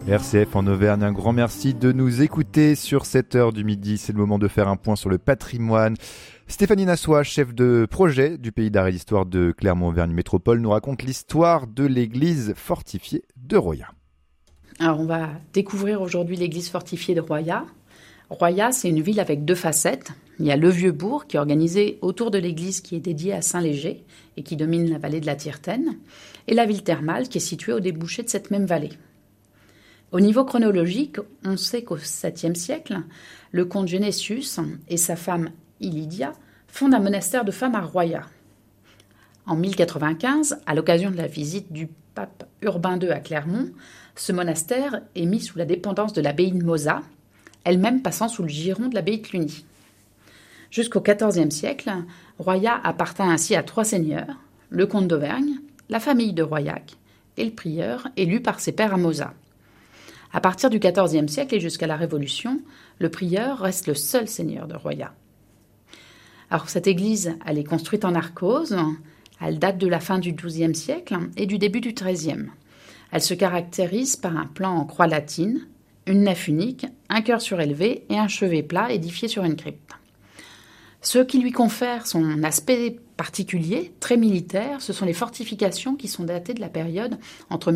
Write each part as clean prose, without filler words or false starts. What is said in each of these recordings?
RCF en Auvergne, un grand merci de nous écouter sur cette heure du midi. C'est le moment de faire un point sur le patrimoine. Stéphanie Nassois, chef de projet du Pays d'art et d'histoire de Clermont-Auvergne Métropole, nous raconte l'histoire de l'église fortifiée de Royat. Alors on va découvrir aujourd'hui l'église fortifiée de Royat. Royat, c'est une ville avec deux facettes. Il y a le vieux bourg qui est organisé autour de l'église qui est dédiée à Saint-Léger et qui domine la vallée de la Tirtaine, et la ville thermale qui est située au débouché de cette même vallée. Au niveau chronologique, on sait qu'au 7e siècle, le comte Genesius et sa femme Ilidia fondent un monastère de femmes à Royat. En 1095, à l'occasion de la visite du pape Urbain II à Clermont, ce monastère est mis sous la dépendance de l'abbaye de Mozat, elle-même passant sous le giron de l'abbaye de Cluny. Jusqu'au XIVe siècle, Royat appartint ainsi à trois seigneurs, le comte d'Auvergne, la famille de Royac et le prieur élu par ses pairs à Mozat. À partir du XIVe siècle et jusqu'à la Révolution, le prieur reste le seul seigneur de Royat. Alors cette église, elle est construite en arkose, elle date de la fin du XIIe siècle et du début du XIIIe. Elle se caractérise par un plan en croix latine, une nef unique, un chœur surélevé et un chevet plat édifié sur une crypte. Ce qui lui confère son aspect particulier, très militaire, ce sont les fortifications qui sont datées de la période entre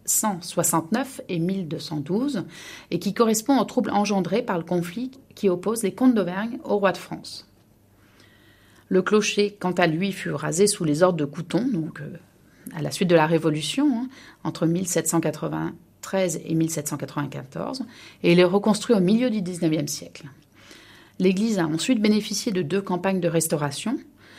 1169 et 1212 et qui correspondent aux troubles engendrés par le conflit qui oppose les comtes d'Auvergne au roi de France. Le clocher, quant à lui, fut rasé sous les ordres de Couthon, donc à la suite de la Révolution, entre 1793 et 1794, et il est reconstruit au milieu du XIXe siècle. L'église a ensuite bénéficié de deux campagnes de restauration.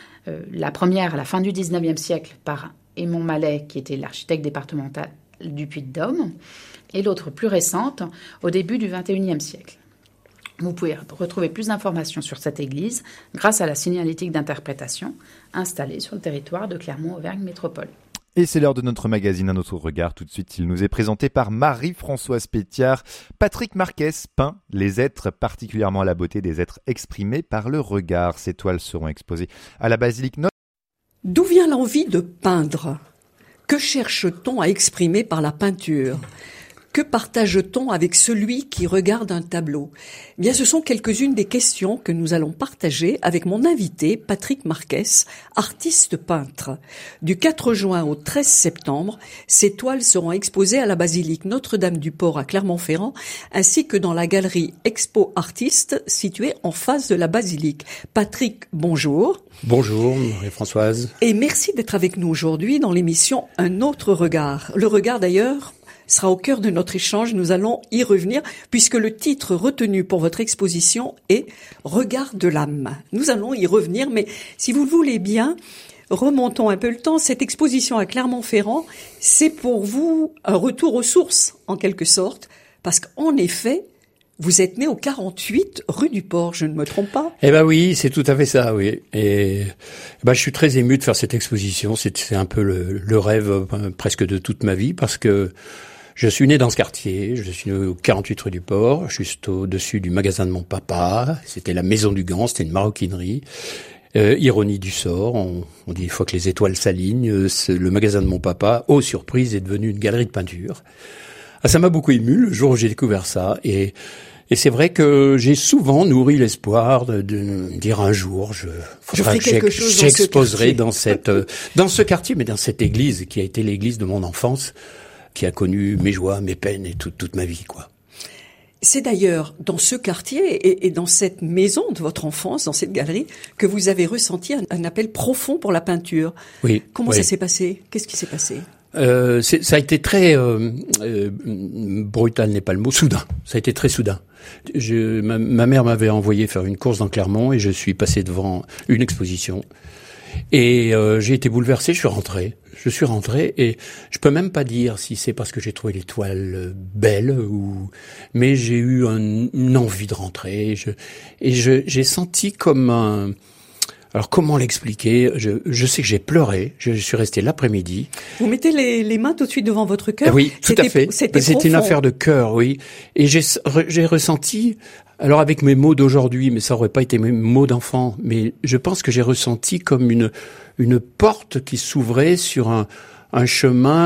La première à la fin du XIXe siècle par Aymon Mallet, qui était l'architecte départemental du Puy-de-Dôme, et l'autre plus récente au début du XXIe siècle. Vous pouvez retrouver plus d'informations sur cette église grâce à la signalétique d'interprétation installée sur le territoire de Clermont-Auvergne Métropole. Et c'est l'heure de notre magazine Un autre regard. Tout de suite, il nous est présenté par Marie-Françoise Pétiard. Patrick Marquez peint les êtres, particulièrement la beauté des êtres exprimés par le regard. Ces toiles seront exposées à la basilique Notre. D'où vient l'envie de peindre ? Que cherche-t-on à exprimer par la peinture ? Que partage-t-on avec celui qui regarde un tableau ? Eh bien, ce sont quelques-unes des questions que nous allons partager avec mon invité, Patrick Marquez, artiste peintre. Du 4 juin au 13 septembre, ces toiles seront exposées à la basilique Notre-Dame-du-Port à Clermont-Ferrand, ainsi que dans la galerie Expo Artistes située en face de la basilique. Patrick, bonjour. Bonjour, Marie-Françoise. Et merci d'être avec nous aujourd'hui dans l'émission Un autre regard. Le regard, d'ailleurs, sera au cœur de notre échange. Nous allons y revenir puisque le titre retenu pour votre exposition est « Regard de l'âme ». Nous allons y revenir, mais si vous le voulez bien, remontons un peu le temps. Cette exposition à Clermont-Ferrand, c'est pour vous un retour aux sources, en quelque sorte, parce qu'en effet, vous êtes né au 48 rue du Port, je ne me trompe pas ? Eh ben oui, c'est tout à fait ça, oui. Et je suis très ému de faire cette exposition. C'est un peu le rêve presque de toute ma vie, parce que je suis né dans ce quartier, je suis né au 48 rue du Port, juste au-dessus du magasin de mon papa. C'était la maison du Gant, c'était une maroquinerie. Ironie du sort, on dit une fois que les étoiles s'alignent, le magasin de mon papa, aux surprises, est devenu une galerie de peinture. Ah, ça m'a beaucoup ému le jour où j'ai découvert ça, et c'est vrai que j'ai souvent nourri l'espoir de dire un jour, j'exposerai dans ce quartier, mais dans cette église qui a été l'église de mon enfance, qui a connu mes joies, mes peines et toute ma vie, quoi. C'est d'ailleurs dans ce quartier et dans cette maison de votre enfance, dans cette galerie, que vous avez ressenti un appel profond pour la peinture. Oui. Comment ça s'est passé ? Qu'est-ce qui s'est passé ? Ça a été très brutal n'est pas le mot, soudain. Ça a été très soudain. Ma mère m'avait envoyé faire une course dans Clermont et je suis passé devant une exposition. Et j'ai été bouleversé, je suis rentré et je peux même pas dire si c'est parce que j'ai trouvé les toiles belles mais j'ai eu une envie de rentrer j'ai senti comme un... Alors comment l'expliquer ? Je sais que j'ai pleuré, je suis resté l'après-midi. Vous mettez les mains tout de suite devant votre cœur ? Oui, tout à fait. C'était une affaire de cœur, oui. Et j'ai ressenti, alors avec mes mots d'aujourd'hui, mais ça aurait pas été mes mots d'enfant, mais je pense que j'ai ressenti comme une porte qui s'ouvrait sur un chemin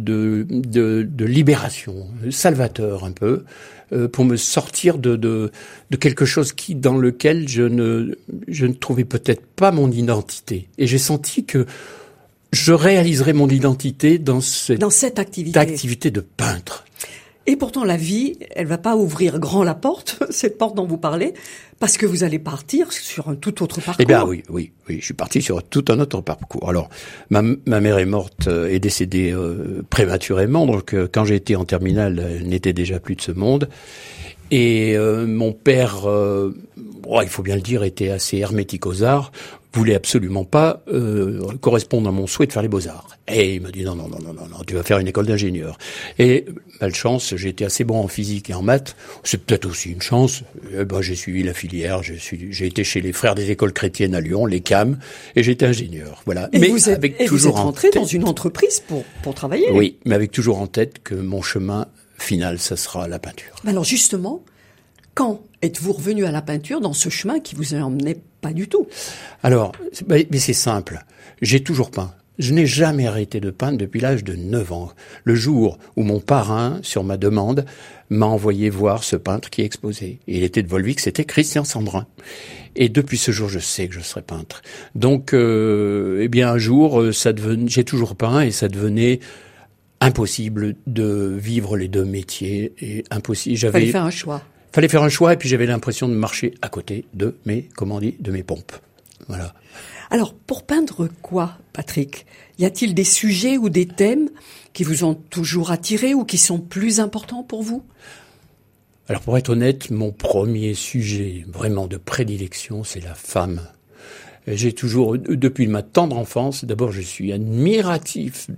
de libération, salvateur un peu, pour me sortir de quelque chose dans lequel je ne trouvais peut-être pas mon identité. Et j'ai senti que je réaliserais mon identité dans cette activité de peintre. Et pourtant, la vie, elle va pas ouvrir grand la porte, cette porte dont vous parlez, parce que vous allez partir sur un tout autre parcours. Eh bien, oui, je suis parti sur tout un autre parcours. Alors, ma mère est morte, est décédée prématurément, donc quand j'ai été en terminale, elle n'était déjà plus de ce monde. Et mon père, il faut bien le dire, était assez hermétique aux arts, voulait absolument pas correspondre à mon souhait de faire les beaux-arts. Et il me dit non, tu vas faire une école d'ingénieur. Et malchance, j'ai été assez bon en physique et en maths. C'est peut-être aussi une chance. J'ai suivi la filière. J'ai été chez les frères des écoles chrétiennes à Lyon, les CAM, et j'ai été ingénieur. Voilà. Et vous êtes rentré dans une entreprise pour travailler. Oui, mais avec toujours en tête que mon chemin final, ça sera la peinture. Alors justement, quand êtes-vous revenu à la peinture dans ce chemin qui vous emmenait pas du tout? Alors, mais c'est simple. J'ai toujours peint. Je n'ai jamais arrêté de peindre depuis l'âge de 9 ans. Le jour où mon parrain, sur ma demande, m'a envoyé voir ce peintre qui exposait. Et il était de Volvic, c'était Christian Sandrin. Et depuis ce jour, je sais que je serai peintre. Donc, un jour, j'ai toujours peint et ça devenait impossible de vivre les deux métiers. Et impossible. Il fallait faire un choix. Fallait faire un choix et puis j'avais l'impression de marcher à côté de mes pompes. Voilà. Alors, pour peindre quoi, Patrick? Y a-t-il des sujets ou des thèmes qui vous ont toujours attiré ou qui sont plus importants pour vous? Alors, pour être honnête, mon premier sujet vraiment de prédilection, c'est la femme. J'ai toujours, depuis ma tendre enfance, d'abord je suis admiratif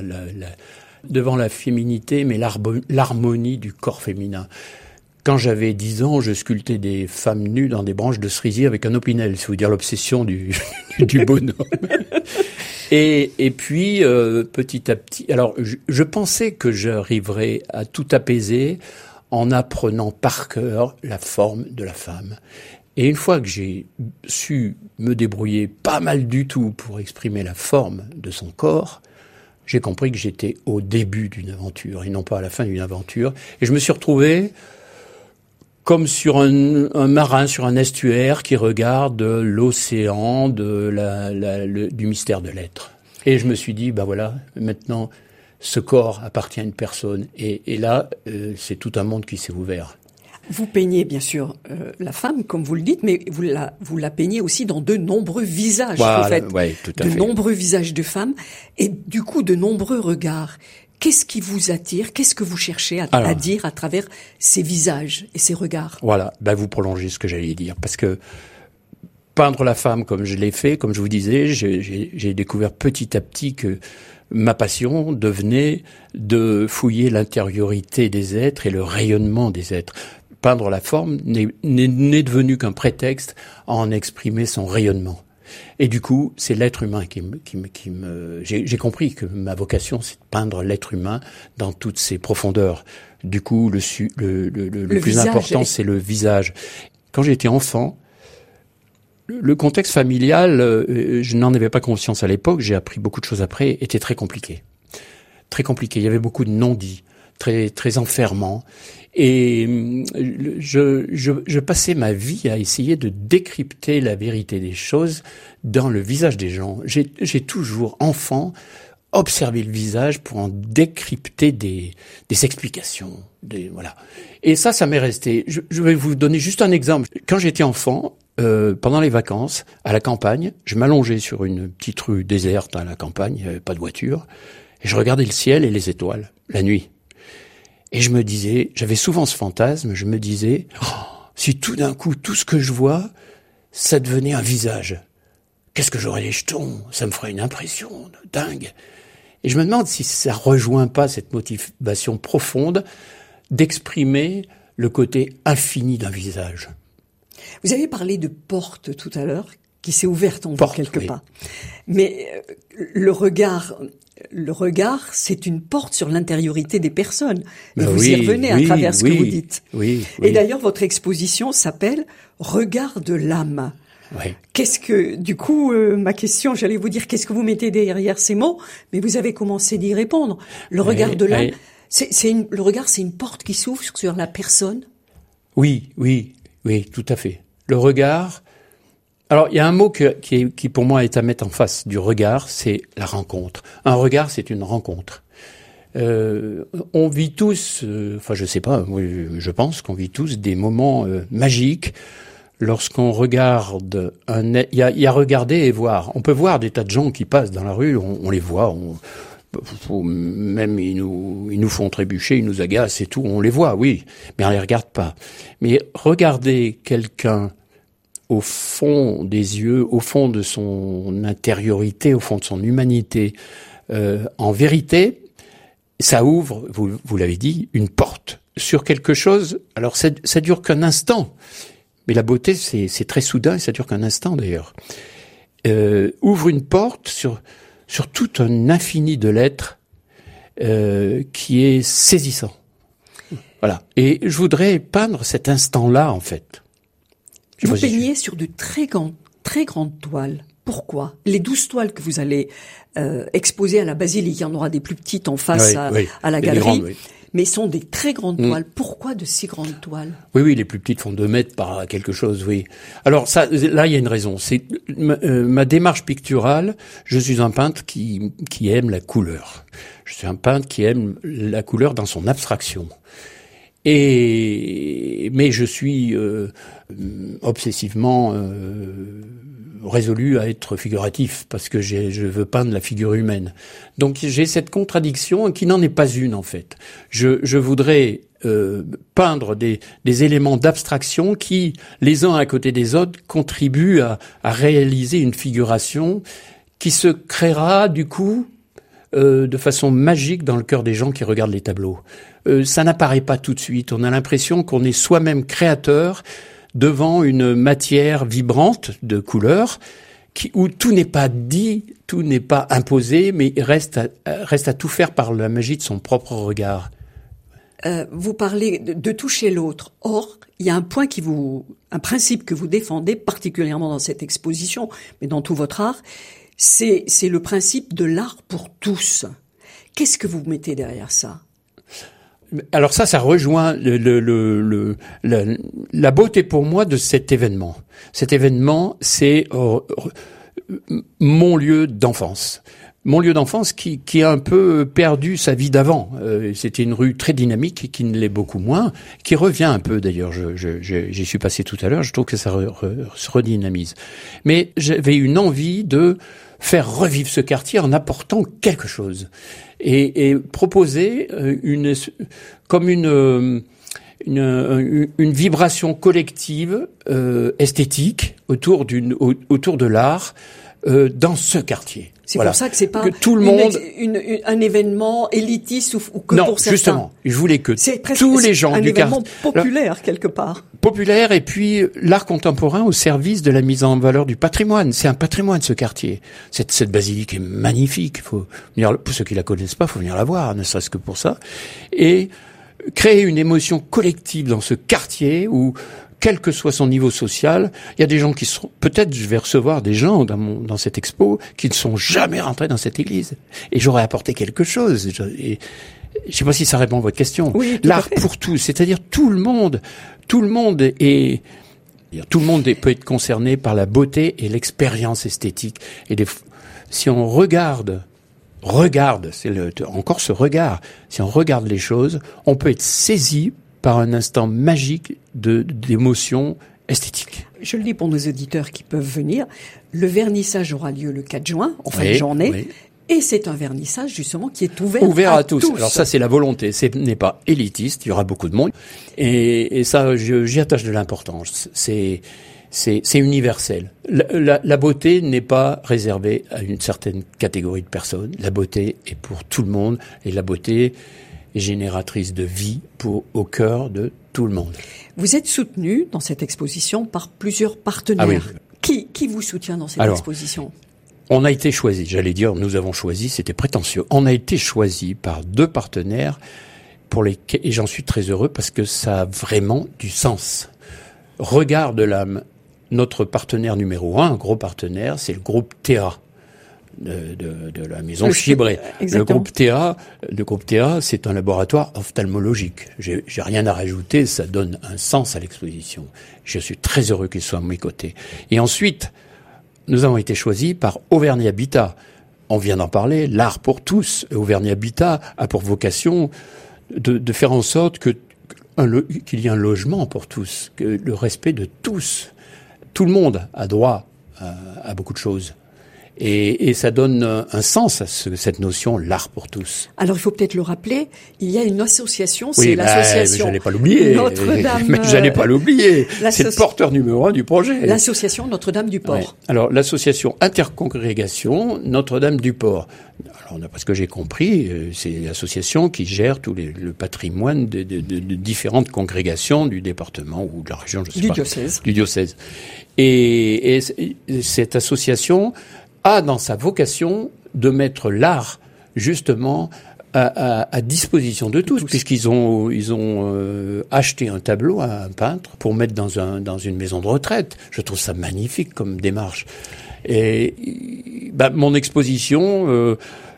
devant la féminité, mais l'harmonie du corps féminin. Quand j'avais 10 ans, je sculptais des femmes nues dans des branches de cerisier avec un opinel, c'est vous dire l'obsession du bonhomme. Et puis, petit à petit, alors je pensais que j'arriverais à tout apaiser en apprenant par cœur la forme de la femme. Et une fois que j'ai su me débrouiller pas mal du tout pour exprimer la forme de son corps, j'ai compris que j'étais au début d'une aventure et non pas à la fin d'une aventure. Et je me suis retrouvé comme sur un marin sur un estuaire qui regarde l'océan du mystère de l'être. Et je me suis dit, voilà, maintenant, ce corps appartient à une personne. Et là, c'est tout un monde qui s'est ouvert. Vous peignez bien sûr la femme, comme vous le dites, mais vous la peignez aussi dans de nombreux visages. Voilà, vous faites ouais, tout à fait. De nombreux visages de femmes et du coup de nombreux regards. Qu'est-ce qui vous attire? Qu'est-ce que vous cherchez à dire à travers ces visages et ces regards? Voilà, vous prolongez ce que j'allais dire, parce que peindre la femme comme je l'ai fait, comme je vous disais, j'ai découvert petit à petit que ma passion devenait de fouiller l'intériorité des êtres et le rayonnement des êtres. Peindre la forme n'est devenu qu'un prétexte à en exprimer son rayonnement. Et du coup, c'est l'être humain j'ai compris que ma vocation, c'est de peindre l'être humain dans toutes ses profondeurs. Du coup, le plus important, c'est le visage. Quand j'étais enfant, le contexte familial, je n'en avais pas conscience à l'époque, j'ai appris beaucoup de choses après, était très compliqué. Très compliqué. Il y avait beaucoup de non-dits, très, très enfermants. Et je passais ma vie à essayer de décrypter la vérité des choses dans le visage des gens. J'ai toujours, enfant, observé le visage pour en décrypter des explications. Voilà. Et ça m'est resté. Je vais vous donner juste un exemple. Quand j'étais enfant, pendant les vacances, à la campagne, je m'allongeais sur une petite rue déserte à la campagne, il n'y avait pas de voiture, et je regardais le ciel et les étoiles, la nuit. Et je me disais, j'avais souvent ce fantasme, je me disais, si tout d'un coup, tout ce que je vois, ça devenait un visage, qu'est-ce que j'aurais les jetons? Ça me ferait une impression de dingue. Et je me demande si ça rejoint pas cette motivation profonde d'exprimer le côté infini d'un visage. Vous avez parlé de porte tout à l'heure, qui s'est ouverte en vous quelque part. Mais le regard, c'est une porte sur l'intériorité des personnes. Et vous y revenez à travers ce que vous dites. Oui. Et d'ailleurs, votre exposition s'appelle « Regard de l'âme ». Oui. Qu'est-ce que, du coup, ma question, j'allais vous dire, qu'est-ce que vous mettez derrière ces mots? Mais vous avez commencé d'y répondre. Le regard de l'âme, le regard, c'est une porte qui s'ouvre sur la personne? Oui, tout à fait. Le regard. Alors, il y a un mot qui pour moi est à mettre en face du regard, c'est la rencontre. Un regard, c'est une rencontre. On vit tous, je sais pas, je pense qu'on vit tous des moments magiques lorsqu'on regarde il y a regarder et voir. On peut voir des tas de gens qui passent dans la rue, on les voit, même ils nous font trébucher, ils nous agacent et tout, on les voit, oui, mais on les regarde pas. Mais regarder quelqu'un au fond des yeux, au fond de son intériorité, au fond de son humanité, en vérité, ça ouvre, vous l'avez dit, une porte sur quelque chose. Alors ça dure qu'un instant, mais la beauté c'est très soudain et ça dure qu'un instant d'ailleurs. Ouvre une porte sur tout un infini de l'être qui est saisissant. Voilà. Et je voudrais peindre cet instant-là en fait. Vous peignez sur de très grandes toiles. Pourquoi? Les 12 toiles que vous allez exposer à la basilique, il y en aura des plus petites en face à la galerie, grandes, mais sont des très grandes toiles. Pourquoi de si grandes toiles? Oui, les plus petites font 2 mètres par quelque chose, oui. Alors ça, là, il y a une raison. C'est ma démarche picturale. Je suis un peintre qui aime la couleur. Je suis un peintre qui aime la couleur dans son abstraction. Mais je suis obsessivement résolu à être figuratif parce que je veux peindre la figure humaine. Donc j'ai cette contradiction qui n'en est pas une en fait. Je voudrais peindre des éléments d'abstraction qui, les uns à côté des autres, contribuent à réaliser une figuration qui se créera du coup de façon magique dans le cœur des gens qui regardent les tableaux. Ça n'apparaît pas tout de suite. On a l'impression qu'on est soi-même créateur devant une matière vibrante de couleurs où tout n'est pas dit, tout n'est pas imposé, mais reste à tout faire par la magie de son propre regard. Vous parlez de toucher l'autre. Or, il y a un principe que vous défendez particulièrement dans cette exposition, mais dans tout votre art, c'est le principe de l'art pour tous. Qu'est-ce que vous mettez derrière ça? Alors ça rejoint la beauté pour moi de cet événement. Cet événement, c'est mon lieu d'enfance. Mon lieu d'enfance qui a un peu perdu sa vie d'avant. C'était une rue très dynamique et qui ne l'est beaucoup moins, qui revient un peu d'ailleurs. J'y suis passé tout à l'heure, je trouve que ça se redynamise. Mais j'avais une envie de faire revivre ce quartier en apportant quelque chose et proposer une vibration collective esthétique autour de l'art dans ce quartier. C'est pour ça que c'est pas que tout le monde un événement élitiste ou que non, pour certains. Non, justement, je voulais que tous les gens du quartier, un événement populaire quelque part. Populaire et puis l'art contemporain au service de la mise en valeur du patrimoine. C'est un patrimoine ce quartier. Cette basilique est magnifique. Faut venir, pour ceux qui la connaissent pas, faut venir la voir, ne serait-ce que pour ça. Et créer une émotion collective dans ce quartier où, quel que soit son niveau social, il y a des gens qui seront, peut-être je vais recevoir des gens dans cette expo qui ne sont jamais rentrés dans cette église. Et j'aurais apporté quelque chose. Et je sais pas si ça répond à votre question. Oui, l'art pour tous, c'est-à-dire tout le monde peut être concerné par la beauté et l'expérience esthétique. Et si on regarde, c'est encore ce regard. Si on regarde les choses, on peut être saisi par un instant magique d'émotion esthétique. Je le dis pour nos auditeurs qui peuvent venir, le vernissage aura lieu le 4 juin, en fin de journée, et c'est un vernissage justement qui est ouvert à tous. Alors ça, c'est la volonté, ce n'est pas élitiste, il y aura beaucoup de monde, et ça, j'y attache de l'importance. C'est universel. La beauté n'est pas réservée à une certaine catégorie de personnes. La beauté est pour tout le monde, et la beauté est génératrice de vie au cœur de tout le monde. Vous êtes soutenu dans cette exposition par plusieurs partenaires. Ah oui. Qui vous soutient dans cette exposition? On a été choisi, nous avons choisi, c'était prétentieux. On a été choisi par 2 partenaires et j'en suis très heureux parce que ça a vraiment du sens. Regard de l'âme notre partenaire numéro 1, un gros partenaire, c'est le groupe Théa. De la maison Chibré. Le groupe Théa, c'est un laboratoire ophtalmologique. J'ai rien à rajouter, ça donne un sens à l'exposition. Je suis très heureux qu'il soit à mes côtés. Et ensuite, nous avons été choisis par Auvergne Habitat. On vient d'en parler, l'art pour tous. Auvergne Habitat a pour vocation de faire en sorte qu'il y ait un logement pour tous, que le respect de tous. Tout le monde a droit à beaucoup de choses. Et ça donne un sens à cette notion, l'art pour tous. Alors, il faut peut-être le rappeler, il y a une association, c'est l'association... j'allais pas l'oublier. Notre-Dame... Mais j'allais pas l'oublier. C'est le porteur numéro 1 du projet. L'association Notre-Dame du Port. Ouais. Alors, l'association Intercongrégation Notre-Dame du Port. Alors, d'après ce que j'ai compris, c'est l'association qui gère le patrimoine de différentes congrégations du département ou de la région, je sais pas. Du diocèse. Et cette association a dans sa vocation de mettre l'art justement à disposition de tous, puisqu'ils ont acheté un tableau à un peintre pour mettre dans une maison de retraite. Je trouve ça magnifique comme démarche. Et mon exposition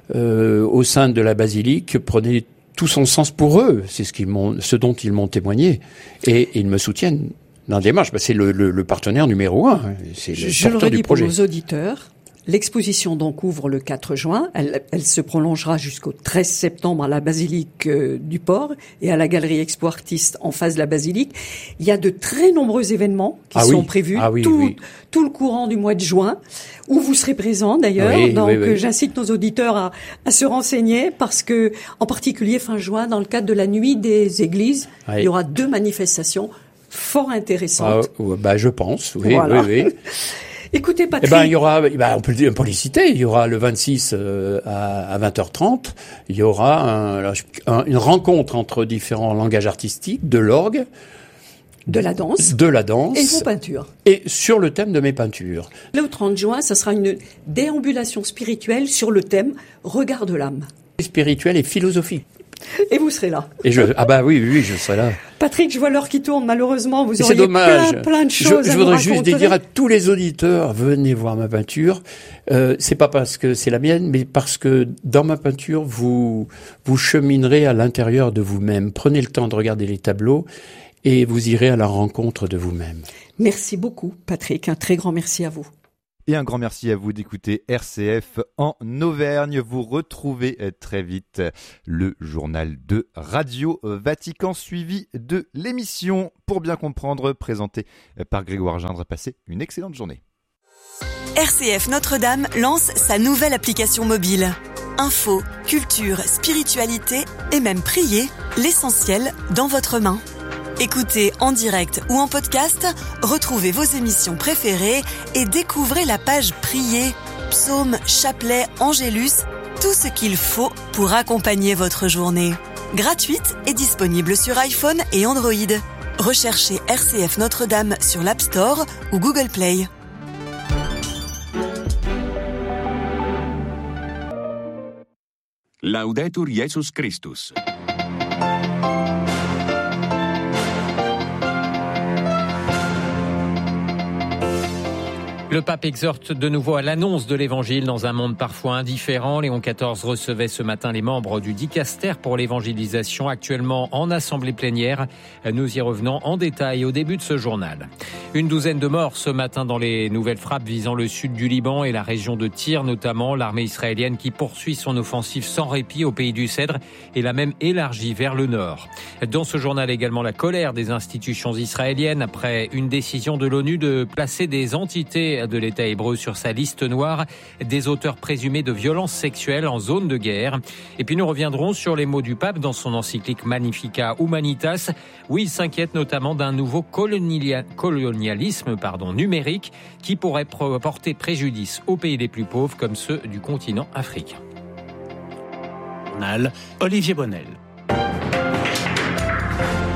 au sein de la basilique prenait tout son sens pour eux. C'est ce dont ils m'ont témoigné, et ils me soutiennent dans la démarche. C'est le partenaire numéro 1. C'est je le redis pour nos auditeurs. L'exposition donc ouvre le 4 juin. Elle se prolongera jusqu'au 13 septembre à la basilique du Port et à la galerie Expo Artistes en face de la basilique. Il y a de très nombreux événements qui sont prévus tout le courant du mois de juin, où vous serez présent d'ailleurs. J'incite nos auditeurs à se renseigner parce que, en particulier fin juin, dans le cadre de la nuit des églises, il y aura 2 manifestations fort intéressantes. Je pense, oui. Écoutez, Patrick. Il y aura, on peut les citer. Il y aura le 26 à 20h30. Il y aura une rencontre entre différents langages artistiques, de l'orgue, de la danse et vos peintures. Et sur le thème de mes peintures. Le 30 juin, ça sera une déambulation spirituelle sur le thème Regard de l'âme. Spirituel et philosophique. Et vous serez là. Oui, je serai là. Patrick, je vois l'heure qui tourne. Malheureusement, vous auriez plein de choses à nous raconter. Je voudrais juste dire à tous les auditeurs, venez voir ma peinture. C'est pas parce que c'est la mienne, mais parce que dans ma peinture, vous cheminerez à l'intérieur de vous-même. Prenez le temps de regarder les tableaux et vous irez à la rencontre de vous-même. Merci beaucoup, Patrick. Un très grand merci à vous. Et un grand merci à vous d'écouter RCF en Auvergne. Vous retrouvez très vite le journal de Radio Vatican suivi de l'émission Pour bien comprendre, présentée par Grégoire Gindre. Passez une excellente journée. RCF Notre-Dame lance sa nouvelle application mobile. Info, culture, spiritualité et même prier, l'essentiel dans votre main. Écoutez en direct ou en podcast, retrouvez vos émissions préférées et découvrez la page Prier, psaumes, chapelets, angélus, tout ce qu'il faut pour accompagner votre journée. Gratuite et disponible sur iPhone et Android. Recherchez RCF Notre-Dame sur l'App Store ou Google Play. Laudetur Jesus Christus. Le pape exhorte de nouveau à l'annonce de l'évangile dans un monde parfois indifférent. Léon XIV recevait ce matin les membres du dicaster pour l'évangélisation, actuellement en assemblée plénière. Nous y revenons en détail au début de ce journal. Une douzaine de morts ce matin dans les nouvelles frappes visant le sud du Liban et la région de Tyr notamment. L'armée israélienne qui poursuit son offensive sans répit au pays du Cèdre et l'a même élargie vers le nord. Dans ce journal également la colère des institutions israéliennes après une décision de l'ONU de placer des entités de l'État hébreu sur sa liste noire des auteurs présumés de violences sexuelles en zone de guerre. Et puis nous reviendrons sur les mots du pape dans son encyclique Magnificat Humanitas, où il s'inquiète notamment d'un nouveau colonialisme numérique qui pourrait porter préjudice aux pays les plus pauvres comme ceux du continent africain. Olivier Bonnel.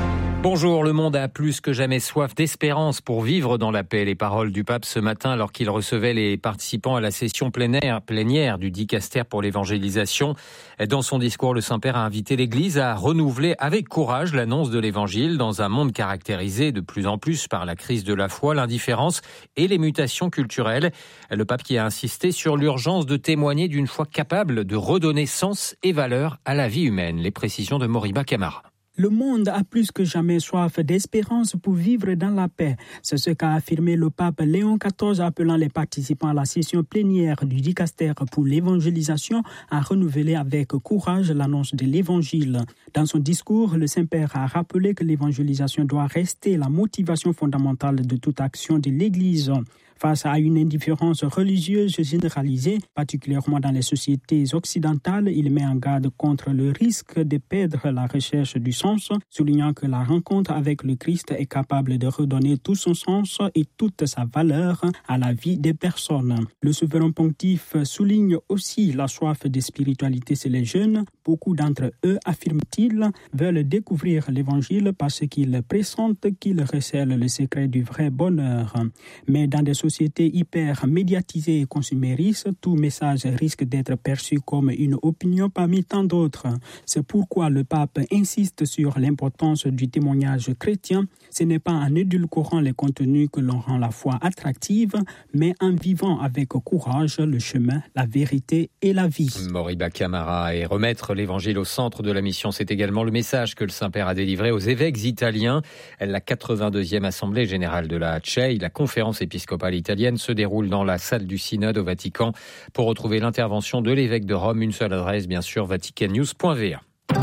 Bonjour, le monde a plus que jamais soif d'espérance pour vivre dans la paix. Les paroles du pape ce matin alors qu'il recevait les participants à la session plénière du dicaster pour l'évangélisation. Dans son discours, le Saint-Père a invité l'Église à renouveler avec courage l'annonce de l'Évangile dans un monde caractérisé de plus en plus par la crise de la foi, l'indifférence et les mutations culturelles. Le pape qui a insisté sur l'urgence de témoigner d'une foi capable de redonner sens et valeur à la vie humaine. Les précisions de Moriba Camara. Le monde a plus que jamais soif d'espérance pour vivre dans la paix. C'est ce qu'a affirmé le pape Léon XIV appelant les participants à la session plénière du dicaster pour l'évangélisation à renouveler avec courage l'annonce de l'évangile. Dans son discours, le Saint-Père a rappelé que l'évangélisation doit rester la motivation fondamentale de toute action de l'Église. Face à une indifférence religieuse généralisée, particulièrement dans les sociétés occidentales, il met en garde contre le risque de perdre la recherche du sens, soulignant que la rencontre avec le Christ est capable de redonner tout son sens et toute sa valeur à la vie des personnes. Le souverain pontife souligne aussi la soif de spiritualité chez les jeunes. Beaucoup d'entre eux, affirme-t-il, veulent découvrir l'Évangile parce qu'ils pressentent qu'il recèle le secret du vrai bonheur. Mais dans des sociétés hyper médiatisées et consuméristes, tout message risque d'être perçu comme une opinion parmi tant d'autres. C'est pourquoi le pape insiste sur l'importance du témoignage chrétien. Ce n'est pas en édulcorant les contenus que l'on rend la foi attractive, mais en vivant avec courage le chemin, la vérité et la vie. Moriba Camara, et remettre l'Évangile au centre de la mission, c'est également le message que le Saint-Père a délivré aux évêques italiens. La 82e Assemblée générale de la CEI, la conférence épiscopale italienne, se déroule dans la salle du synode au Vatican. Pour retrouver l'intervention de l'évêque de Rome, une seule adresse, bien sûr, vaticannews.va.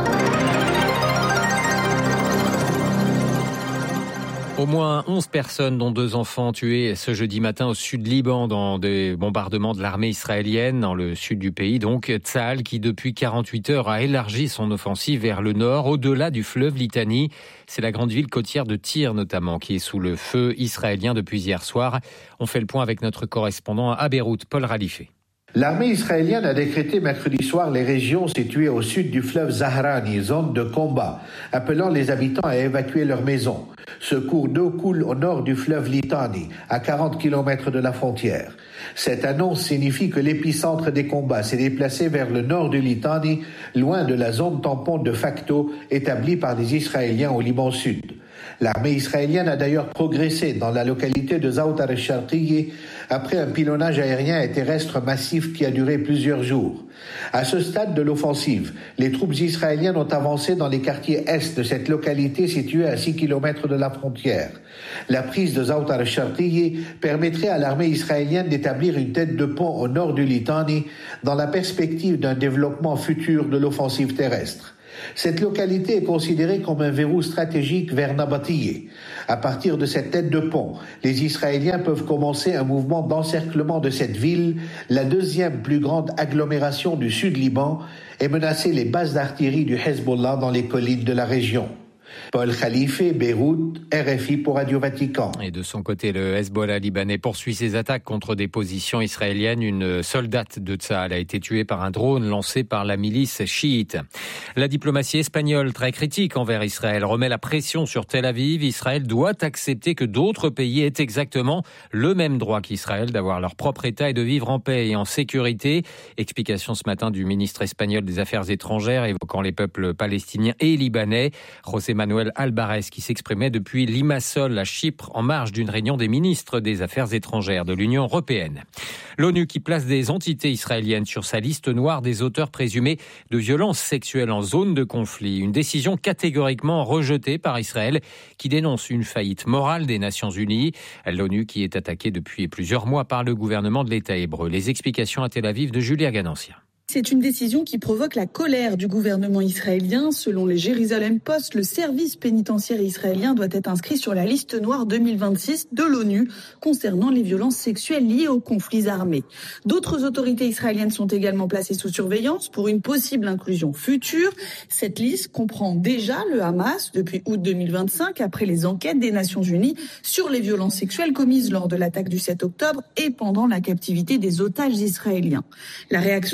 Au moins 11 personnes, dont 2 enfants, tués ce jeudi matin au sud Liban dans des bombardements de l'armée israélienne, dans le sud du pays. Donc, Tsahal, qui depuis 48 heures a élargi son offensive vers le nord, au-delà du fleuve Litani. C'est la grande ville côtière de Tyr, notamment, qui est sous le feu israélien depuis hier soir. On fait le point avec notre correspondant à Beyrouth, Paul Ralifé. L'armée israélienne a décrété mercredi soir les régions situées au sud du fleuve Zahrani, zone de combat, appelant les habitants à évacuer leurs maisons. Ce cours d'eau coule au nord du fleuve Litani, à 40 km de la frontière. Cette annonce signifie que l'épicentre des combats s'est déplacé vers le nord du Litani, loin de la zone tampon de facto établie par les Israéliens au Liban Sud. L'armée israélienne a d'ailleurs progressé dans la localité de Zawtar al-Sharqiyyi après un pilonnage aérien et terrestre massif qui a duré plusieurs jours. À ce stade de l'offensive, les troupes israéliennes ont avancé dans les quartiers est de cette localité située à 6 km de la frontière. La prise de Zawtar al-Sharqiyyi permettrait à l'armée israélienne d'établir une tête de pont au nord du Litani dans la perspective d'un développement futur de l'offensive terrestre. Cette localité est considérée comme un verrou stratégique vers Nabatiyeh. À partir de cette tête de pont, les Israéliens peuvent commencer un mouvement d'encerclement de cette ville, la deuxième plus grande agglomération du sud Liban, et menacer les bases d'artillerie du Hezbollah dans les collines de la région. Paul Khalife, Beyrouth, RFI pour Radio Vatican. Et de son côté, le Hezbollah libanais poursuit ses attaques contre des positions israéliennes. Une soldate de Tsahal a été tuée par un drone lancé par la milice chiite. La diplomatie espagnole, très critique envers Israël, remet la pression sur Tel Aviv. Israël doit accepter que d'autres pays aient exactement le même droit qu'Israël d'avoir leur propre État et de vivre en paix et en sécurité. Explication ce matin du ministre espagnol des Affaires étrangères évoquant les peuples palestiniens et libanais. José Manuel Alvarez qui s'exprimait depuis Limassol à Chypre en marge d'une réunion des ministres des Affaires étrangères de l'Union européenne. L'ONU qui place des entités israéliennes sur sa liste noire des auteurs présumés de violences sexuelles en zone de conflit. Une décision catégoriquement rejetée par Israël qui dénonce une faillite morale des Nations Unies. L'ONU qui est attaquée depuis plusieurs mois par le gouvernement de l'État hébreu. Les explications à Tel Aviv de Julia Ganancia. C'est une décision qui provoque la colère du gouvernement israélien. Selon les Jérusalem Post, le service pénitentiaire israélien doit être inscrit sur la liste noire 2026 de l'ONU concernant les violences sexuelles liées aux conflits armés. D'autres autorités israéliennes sont également placées sous surveillance pour une possible inclusion future. Cette liste comprend déjà le Hamas depuis août 2025 après les enquêtes des Nations Unies sur les violences sexuelles commises lors de l'attaque du 7 octobre et pendant la captivité des otages israéliens. La réaction israélienne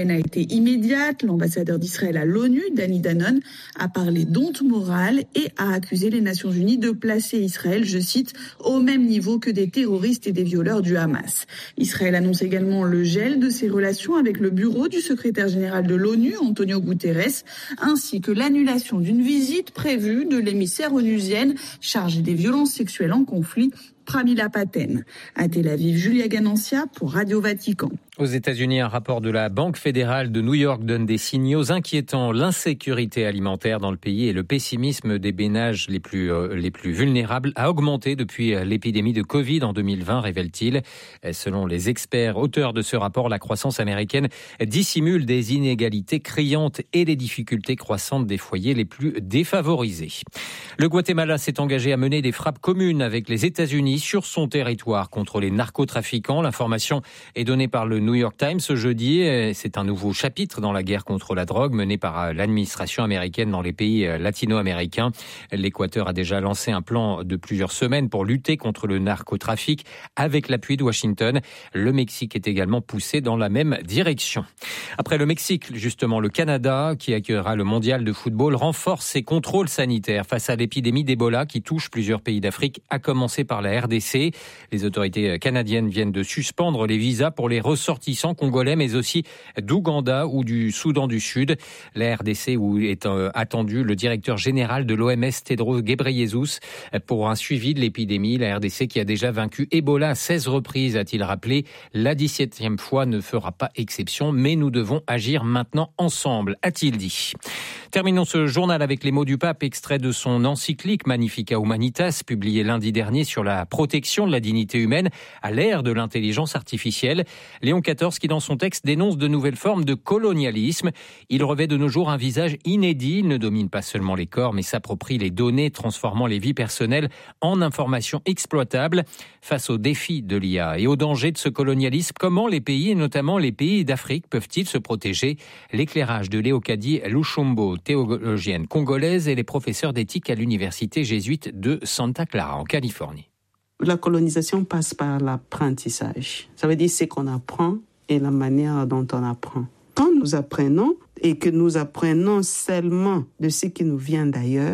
israélienne a été immédiate. L'ambassadeur d'Israël à l'ONU, Danny Danon, a parlé d'honte morale et a accusé les Nations Unies de placer Israël, je cite, au même niveau que des terroristes et des violeurs du Hamas. Israël annonce également le gel de ses relations avec le bureau du secrétaire général de l'ONU, Antonio Guterres, ainsi que l'annulation d'une visite prévue de l'émissaire onusienne chargée des violences sexuelles en conflit, Pramila Patten. À Tel Aviv, Julia Ganancia pour Radio Vatican. Aux États-Unis, un rapport de la Banque fédérale de New York donne des signaux inquiétants. L'insécurité alimentaire dans le pays et le pessimisme des ménages les plus vulnérables a augmenté depuis l'épidémie de Covid en 2020, révèle-t-il. Selon les experts auteurs de ce rapport, la croissance américaine dissimule des inégalités criantes et les difficultés croissantes des foyers les plus défavorisés. Le Guatemala s'est engagé à mener des frappes communes avec les États-Unis sur son territoire contre les narcotrafiquants. L'information est donnée par le New York Times ce jeudi. C'est un nouveau chapitre dans la guerre contre la drogue menée par l'administration américaine dans les pays latino-américains. L'Équateur a déjà lancé un plan de plusieurs semaines pour lutter contre le narcotrafic avec l'appui de Washington. Le Mexique est également poussé dans la même direction. Après le Mexique, justement, le Canada, qui accueillera le mondial de football, renforce ses contrôles sanitaires face à l'épidémie d'Ebola qui touche plusieurs pays d'Afrique, à commencer par la RDC. Les autorités canadiennes viennent de suspendre les visas pour les ressortissants congolais, mais aussi d'Ouganda ou du Soudan du Sud. La RDC où est attendu le directeur général de l'OMS, Tedros Ghebreyesus, pour un suivi de l'épidémie. La RDC qui a déjà vaincu Ebola à 16 reprises, a-t-il rappelé. La 17e fois ne fera pas exception, mais nous devons agir maintenant ensemble, a-t-il dit. Terminons ce journal avec les mots du pape, extrait de son encyclique Magnificat Humanitas, publié lundi dernier sur la protection de la dignité humaine à l'ère de l'intelligence artificielle. Léon XIV qui, dans son texte, dénonce de nouvelles formes de colonialisme. Il revêt de nos jours un visage inédit. Il ne domine pas seulement les corps, mais s'approprie les données, transformant les vies personnelles en informations exploitables. Face aux défis de l'IA et aux dangers de ce colonialisme, comment les pays, et notamment les pays d'Afrique, peuvent-ils se protéger? L'éclairage de Léocadie Luchombo, théologienne congolaise, et les professeurs d'éthique à l'université jésuite de Santa Clara, en Californie. La colonisation passe par l'apprentissage. Ça veut dire ce qu'on apprend et la manière dont on apprend. Quand nous apprenons et que nous apprenons seulement de ce qui nous vient d'ailleurs,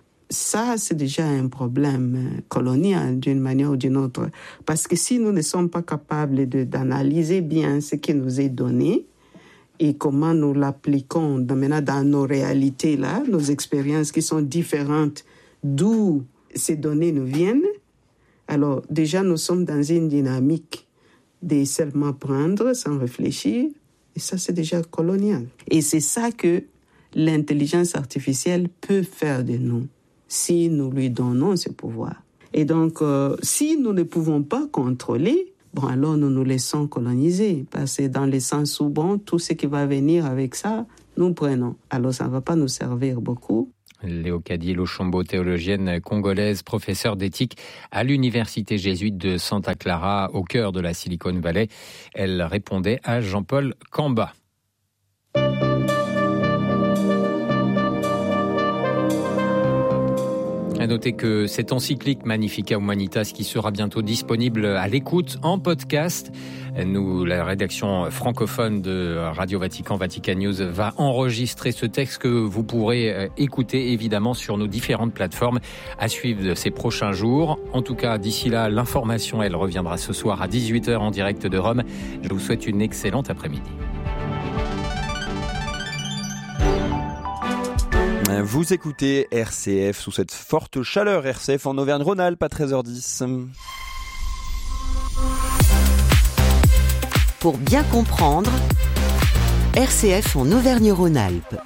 ça, c'est déjà un problème colonial d'une manière ou d'une autre. Parce que si nous ne sommes pas capables d'analyser bien ce qui nous est donné et comment nous l'appliquons dans nos réalités, là, nos expériences qui sont différentes d'où ces données nous viennent, alors déjà nous sommes dans une dynamique de seulement prendre sans réfléchir, et ça c'est déjà colonial. Et c'est ça que l'intelligence artificielle peut faire de nous, si nous lui donnons ce pouvoir. Et donc, si nous ne pouvons pas contrôler, bon, alors nous nous laissons coloniser, parce que dans le sens où, bon, tout ce qui va venir avec ça, nous prenons. Alors ça ne va pas nous servir beaucoup. Léocadie Luchombo, théologienne congolaise, professeure d'éthique à l'université jésuite de Santa Clara, au cœur de la Silicon Valley. Elle répondait à Jean-Paul Camba. À noter que cette encyclique Magnificat Humanitas qui sera bientôt disponible à l'écoute en podcast. Nous, la rédaction francophone de Radio Vatican, Vatican News, va enregistrer ce texte que vous pourrez écouter évidemment sur nos différentes plateformes à suivre ces prochains jours. En tout cas, d'ici là, l'information, elle reviendra ce soir à 18h en direct de Rome. Je vous souhaite une excellente après-midi. Vous écoutez RCF sous cette forte chaleur. RCF en Auvergne-Rhône-Alpes à 13h10. Pour bien comprendre, RCF en Auvergne-Rhône-Alpes.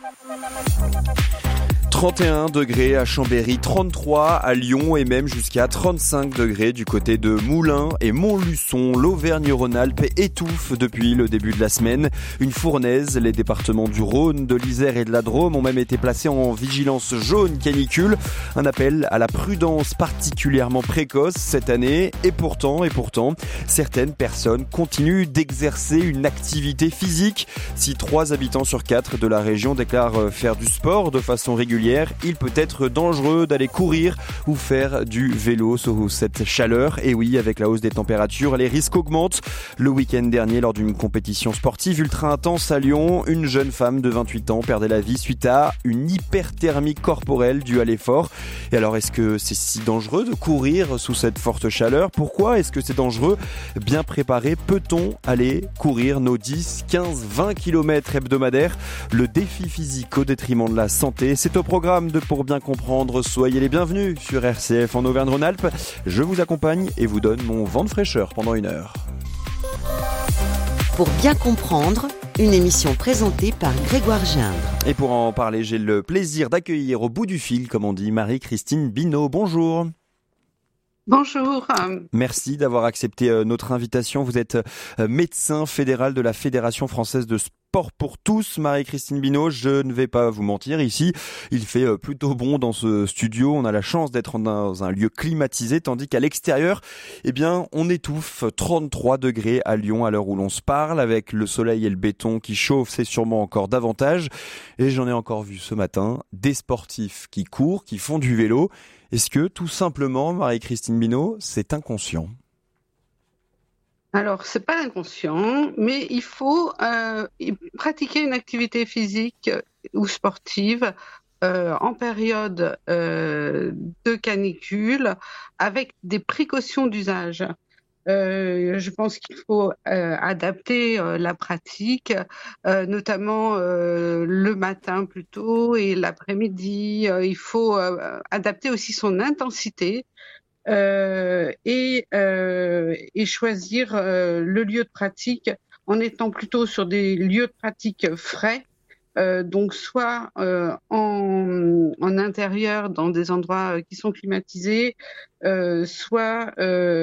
31 degrés à Chambéry, 33 à Lyon et même jusqu'à 35 degrés du côté de Moulins et Montluçon. L'Auvergne-Rhône-Alpes étouffe depuis le début de la semaine. Une fournaise, les départements du Rhône, de l'Isère et de la Drôme ont même été placés en vigilance jaune canicule. Un appel à la prudence particulièrement précoce cette année. Et pourtant, certaines personnes continuent d'exercer une activité physique. Si 3 habitants sur 4 de la région déclarent faire du sport de façon régulière, plénière, il peut être dangereux d'aller courir ou faire du vélo sous cette chaleur. Et oui, avec la hausse des températures, les risques augmentent. Le week-end dernier, lors d'une compétition sportive ultra intense à Lyon, une jeune femme de 28 ans perdait la vie suite à une hyperthermie corporelle due à l'effort. Et alors, est-ce que c'est si dangereux de courir sous cette forte chaleur ? Pourquoi est-ce que c'est dangereux ? Bien préparé, peut-on aller courir nos 10, 15, 20 km hebdomadaires ? Le défi physique au détriment de la santé, c'est au programme de Pour bien comprendre. Soyez les bienvenus sur RCF en Auvergne-Rhône-Alpes. Je vous accompagne et vous donne mon vent de fraîcheur pendant 1 heure. Pour bien comprendre, une émission présentée par Grégoire Gindre. Et pour en parler, j'ai le plaisir d'accueillir au bout du fil, comme on dit, Marie-Christine Binot. Bonjour. Bonjour. Merci d'avoir accepté notre invitation. Vous êtes médecin fédéral de la Fédération française de sport pour tous. Marie-Christine Binot, je ne vais pas vous mentir, ici, il fait plutôt bon dans ce studio. On a la chance d'être dans un lieu climatisé, tandis qu'à l'extérieur, eh bien, on étouffe. 33 degrés à Lyon à l'heure où l'on se parle, avec le soleil et le béton qui chauffent, c'est sûrement encore davantage. Et j'en ai encore vu ce matin des sportifs qui courent, qui font du vélo. Est-ce que, tout simplement, Marie-Christine Binot, c'est inconscient ? Alors, c'est pas inconscient, mais il faut pratiquer une activité physique ou sportive en période de canicule avec des précautions d'usage. Je pense qu'il faut adapter la pratique, notamment le matin plutôt et l'après-midi. Il faut adapter aussi son intensité et choisir le lieu de pratique en étant plutôt sur des lieux de pratique frais. Donc soit en intérieur dans des endroits qui sont climatisés, soit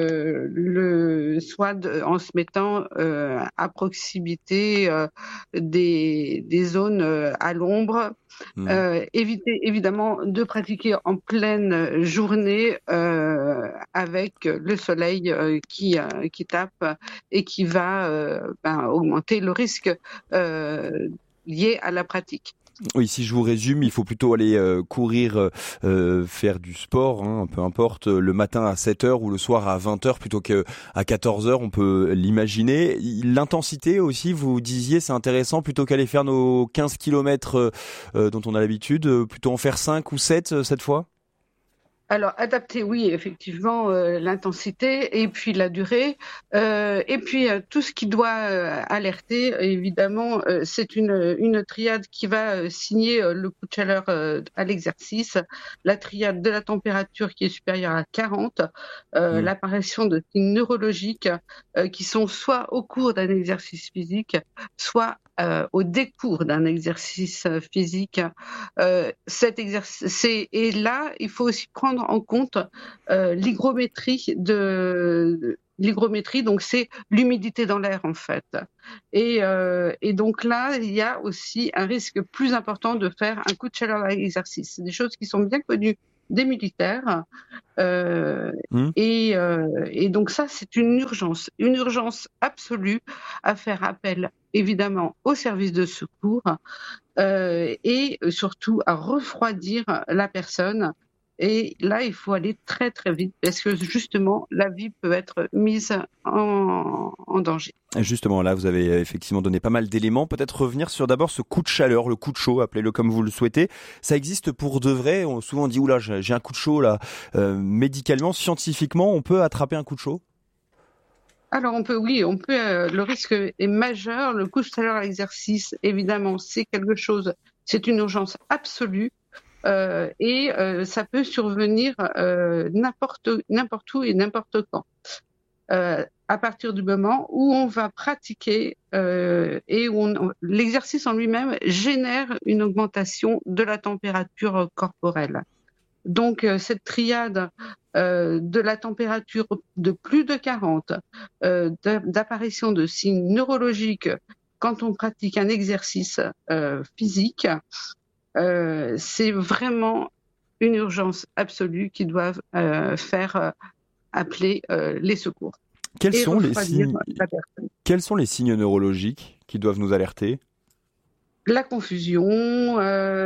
en se mettant à proximité des zones à l'ombre. Éviter évidemment de pratiquer en pleine journée avec le soleil qui tape et qui va augmenter le risque lié à la pratique. Oui, si je vous résume, il faut plutôt aller courir, faire du sport, hein, peu importe, le matin à 7h ou le soir à 20h plutôt qu'à 14h, on peut l'imaginer. L'intensité aussi, vous disiez, c'est intéressant, plutôt qu'aller faire nos 15 km dont on a l'habitude, plutôt en faire 5 ou 7 cette fois ? Alors, adapter, oui, effectivement, l'intensité et puis la durée. Et puis, tout ce qui doit alerter, évidemment, c'est une triade qui va signer le coup de chaleur à l'exercice, la triade de la température qui est supérieure à 40, l'apparition de signes neurologiques qui sont soit au cours d'un exercice physique, soit au décours d'un exercice physique. Et là, il faut aussi prendre en compte l'hygrométrie. L'hygrométrie, donc c'est l'humidité dans l'air en fait. Et donc là, il y a aussi un risque plus important de faire un coup de chaleur à l'exercice. C'est des choses qui sont bien connues des militaires. Et donc ça, c'est une urgence absolue à faire appel évidemment au service de secours et surtout à refroidir la personne. Et là, il faut aller très très vite parce que justement, la vie peut être mise en danger. Justement, là, vous avez effectivement donné pas mal d'éléments. Peut-être revenir sur d'abord ce coup de chaleur, le coup de chaud, appelez-le comme vous le souhaitez. Ça existe pour de vrai. Souvent on dit, oula, j'ai un coup de chaud là. Médicalement, scientifiquement, on peut attraper un coup de chaud ? Alors on peut, le risque est majeur. Le coup de chaleur à l'exercice, évidemment, c'est une urgence absolue. Et ça peut survenir n'importe où et n'importe quand. À partir du moment où on va pratiquer et où l'exercice en lui-même génère une augmentation de la température corporelle. Donc cette triade de la température de plus de 40, d'apparition de signes neurologiques quand on pratique un exercice physique, c'est vraiment une urgence absolue qui doivent faire appeler les secours. Quels sont les signes neurologiques qui doivent nous alerter ? la confusion,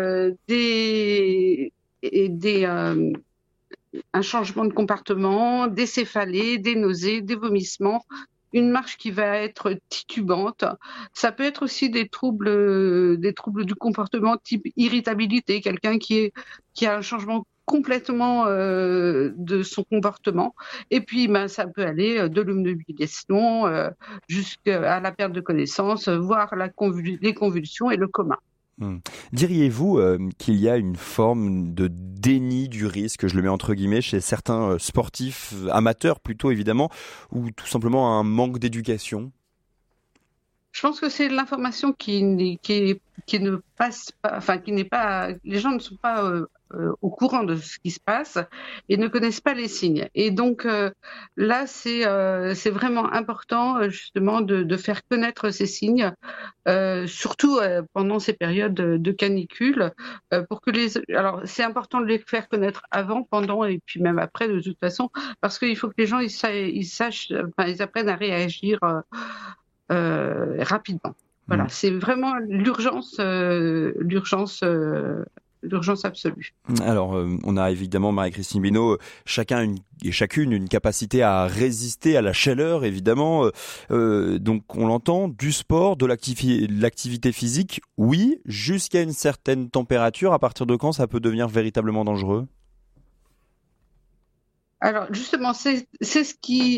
un changement de comportement, des céphalées, des nausées, des vomissements, une marche qui va être titubante. Ça peut être aussi des troubles du comportement type irritabilité, quelqu'un qui a un changement complètement de son comportement. Et puis, ça peut aller de l'obnubilation jusqu'à la perte de connaissance, voire les convulsions et le coma. Diriez-vous qu'il y a une forme de déni du risque, je le mets entre guillemets, chez certains sportifs amateurs plutôt évidemment, ou tout simplement un manque d'éducation ? Je pense que c'est l'information qui ne passe pas, enfin qui n'est pas, les gens ne sont pas au courant de ce qui se passe et ne connaissent pas les signes. Et donc là, c'est vraiment important justement de faire connaître ces signes, surtout pendant ces périodes de canicule, pour que alors c'est important de les faire connaître avant, pendant et puis même après de toute façon, parce qu'il faut que les gens ils apprennent à réagir rapidement. Voilà, c'est vraiment l'urgence absolue. Alors, on a évidemment, Marie-Christine Binot, chacune une capacité à résister à la chaleur, évidemment. Donc, on l'entend, du sport, de l'activité physique, oui, jusqu'à une certaine température. À partir de quand ça peut devenir véritablement dangereux ? Alors, justement, c'est ce qui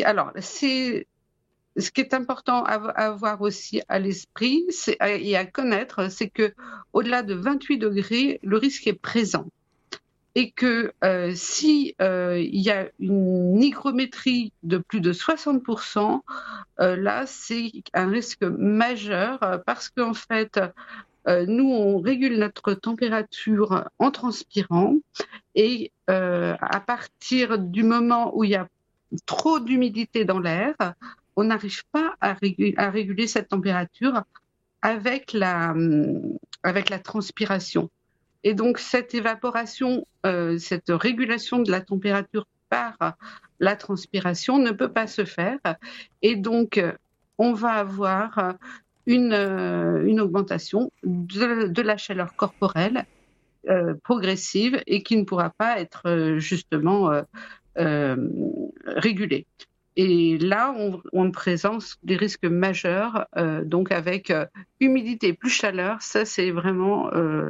est important à avoir aussi à l'esprit et à connaître, c'est que au-delà de 28 degrés, le risque est présent. Et que si il y a une hygrométrie de plus de 60%, là, c'est un risque majeur parce qu'en fait, nous, on régule notre température en transpirant et à partir du moment où il y a trop d'humidité dans l'air, on n'arrive pas à réguler cette température avec la transpiration. Et donc, cette évaporation, cette régulation de la température par la transpiration ne peut pas se faire. Et donc, on va avoir une augmentation de la chaleur corporelle progressive et qui ne pourra pas être justement régulée. Et là, on présente des risques majeurs, donc avec humidité plus chaleur, ça c'est vraiment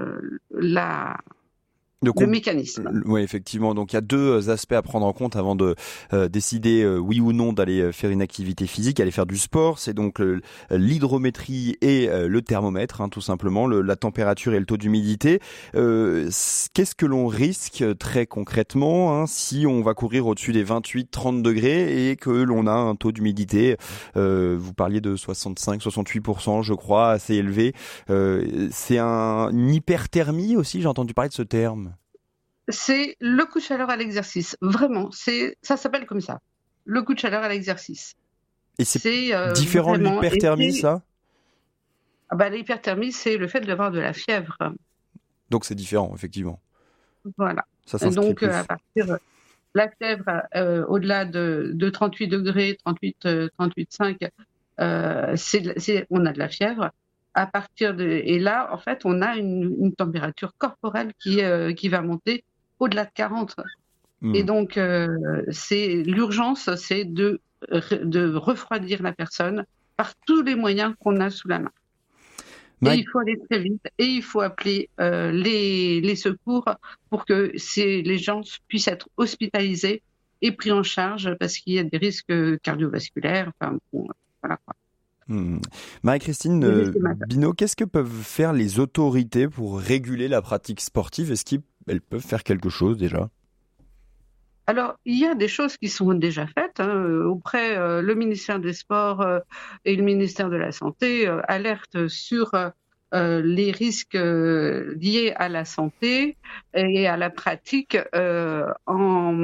le mécanisme. Oui, effectivement. Donc, il y a deux aspects à prendre en compte avant de décider oui ou non d'aller faire une activité physique, aller faire du sport. C'est donc l'hydrométrie et le thermomètre, tout simplement, la température et le taux d'humidité. Qu'est-ce que l'on risque très concrètement si on va courir au-dessus des 28-30 degrés et que l'on a un taux d'humidité, vous parliez de 65-68%, je crois, assez élevé. C'est une hyperthermie aussi, j'ai entendu parler de ce terme. C'est le coup de chaleur à l'exercice. Vraiment, ça s'appelle comme ça. Le coup de chaleur à l'exercice. Et c'est différent de l'hyperthermie, ça ? L'hyperthermie, c'est le fait d'avoir de la fièvre. Donc c'est différent, effectivement. Voilà. Ça s'inscrit plus. À partir la fièvre, au-delà de 38 degrés, 38,5, on a de la fièvre. Et là, en fait, on a une température corporelle qui va monter au-delà de 40. Et donc, l'urgence, c'est de refroidir la personne par tous les moyens qu'on a sous la main. Et il faut aller très vite et il faut appeler les secours pour que les gens puissent être hospitalisés et pris en charge parce qu'il y a des risques cardiovasculaires. Enfin, bon, voilà quoi. Marie-Christine Binot, qu'est-ce que peuvent faire les autorités pour réguler la pratique sportive ? Est-ce qu'elles peuvent faire quelque chose déjà ? Alors, il y a des choses qui sont déjà faites auprès le ministère des Sports et le ministère de la Santé alertent sur les risques liés à la santé et à la pratique en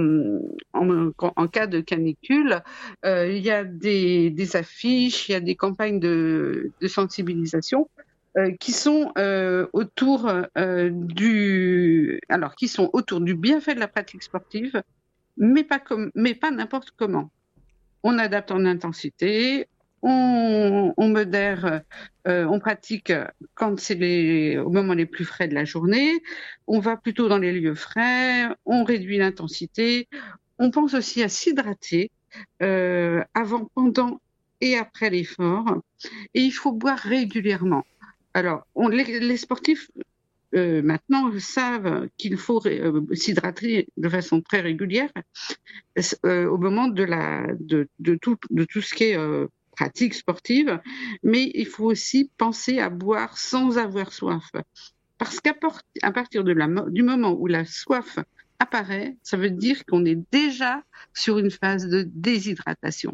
cas de canicule. Il y a des affiches, il y a des campagnes de sensibilisation qui sont autour du bienfait de la pratique sportive, mais pas n'importe comment. On adapte en intensité, on adapte les horaires, on adapte les endroits où on va courir, on adapte les On modère, on pratique quand c'est au moment les plus frais de la journée. On va plutôt dans les lieux frais. On réduit l'intensité. On pense aussi à s'hydrater avant, pendant et après l'effort. Et il faut boire régulièrement. Alors, les sportifs maintenant savent qu'il faut s'hydrater de façon très régulière au moment de tout ce qui est pratique sportive, mais il faut aussi penser à boire sans avoir soif. Parce qu'à partir du moment où la soif apparaît, ça veut dire qu'on est déjà sur une phase de déshydratation.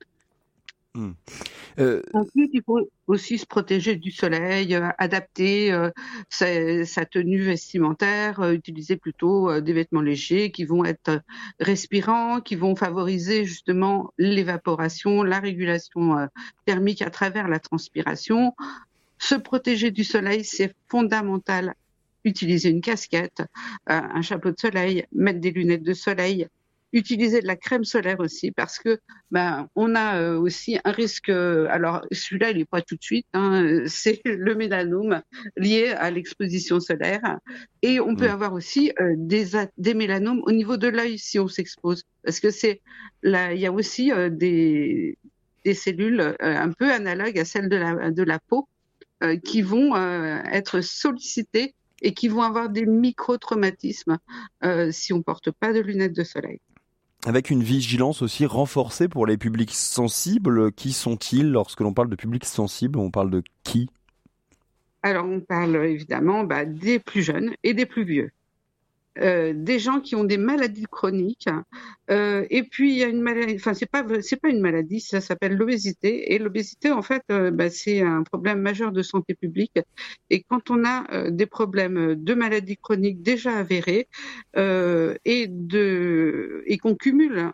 Ensuite, il faut aussi se protéger du soleil, adapter sa tenue vestimentaire, utiliser plutôt des vêtements légers qui vont être respirants, qui vont favoriser justement l'évaporation, la régulation thermique à travers la transpiration. Se protéger du soleil, c'est fondamental. Utiliser une casquette, un chapeau de soleil, mettre des lunettes de soleil, utiliser de la crème solaire aussi, parce que on a aussi un risque. Alors celui-là, il n'est pas tout de suite. C'est le mélanome lié à l'exposition solaire, et on peut avoir aussi des mélanomes au niveau de l'œil si on s'expose, parce que il y a aussi des cellules un peu analogues à celles de la peau qui vont être sollicitées et qui vont avoir des micro-traumatismes si on porte pas de lunettes de soleil. Avec une vigilance aussi renforcée pour les publics sensibles. Qui sont-ils? Lorsque l'on parle de publics sensibles, on parle de qui? Alors, on parle évidemment des plus jeunes et des plus vieux. Des gens qui ont des maladies chroniques, et puis il y a une maladie, enfin c'est pas une maladie, ça s'appelle l'obésité, et l'obésité en fait c'est un problème majeur de santé publique, et quand on a des problèmes de maladies chroniques déjà avérées et qu'on cumule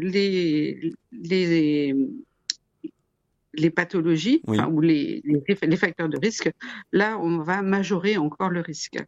les pathologies, oui, ou les facteurs de risque, là on va majorer encore le risque.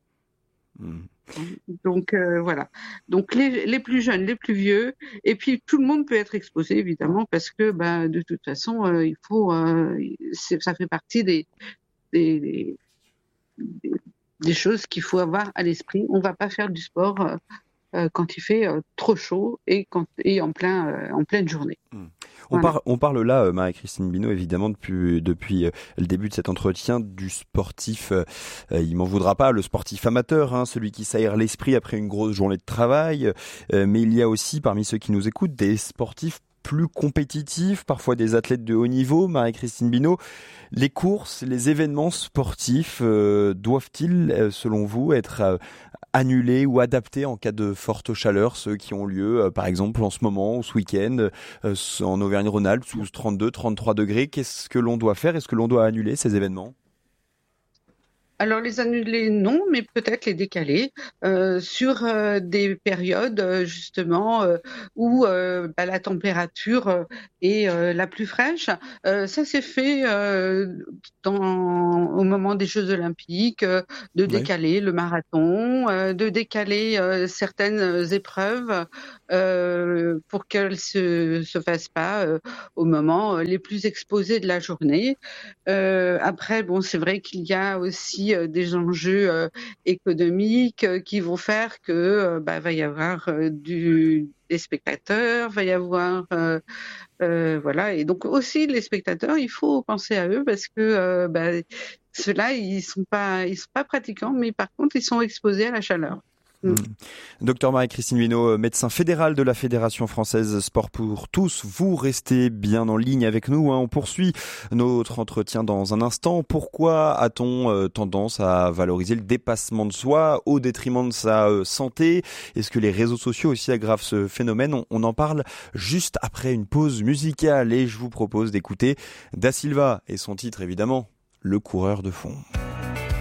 Donc voilà. Donc les plus jeunes, les plus vieux, et puis tout le monde peut être exposé évidemment, parce que de toute façon il faut, ça fait partie des choses qu'il faut avoir à l'esprit. On va pas faire du sport quand il fait trop chaud et en pleine journée. On parle là, Marie-Christine Binot, évidemment depuis le début de cet entretien, du sportif, il m'en voudra pas, le sportif amateur, celui qui s'aère l'esprit après une grosse journée de travail, mais il y a aussi parmi ceux qui nous écoutent des sportifs plus compétitifs, parfois des athlètes de haut niveau. Marie-Christine Binot, les courses, les événements sportifs doivent-ils, selon vous, être annulés ou adaptés en cas de forte chaleur, ceux qui ont lieu par exemple en ce moment ou ce week-end en Auvergne-Rhône-Alpes sous 32, 33 degrés? Qu'est-ce que l'on doit faire? Est-ce que l'on doit annuler ces événements? Alors les annuler, non, mais peut-être les décaler sur des périodes justement où la température est la plus fraîche. Ça s'est fait au moment des Jeux Olympiques, de décaler le marathon, de décaler certaines épreuves pour qu'elles se fassent pas au moment les plus exposés de la journée. Après, c'est vrai qu'il y a aussi des enjeux économiques qui vont faire que va y avoir des spectateurs, va y avoir voilà, et donc aussi les spectateurs, il faut penser à eux, parce que ceux-là ils sont pas pratiquants, mais par contre ils sont exposés à la chaleur. Docteur Marie-Christine Binot, médecin fédéral de la Fédération française Sport pour tous, vous restez bien en ligne avec nous. On poursuit notre entretien dans un instant. Pourquoi a-t-on tendance à valoriser le dépassement de soi au détriment de sa santé? Est-ce que les réseaux sociaux aussi aggravent ce phénomène? On en parle juste après une pause musicale, et je vous propose d'écouter Da Silva et son titre évidemment, Le coureur de fond.